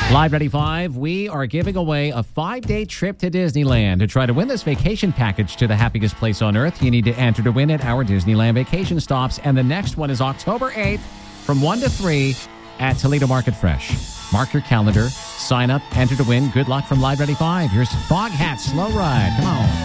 Live Ready 5, we are giving away a 5-day trip to Disneyland. To try to win this vacation package to the happiest place on earth, you need to enter to win at our Disneyland vacation stops. And the next one is October 8th from 1 to 3 at Toledo Market Fresh. Mark your calendar, sign up, enter to win. Good luck from Live Ready 5. Here's Foghat Slow Ride. Come on.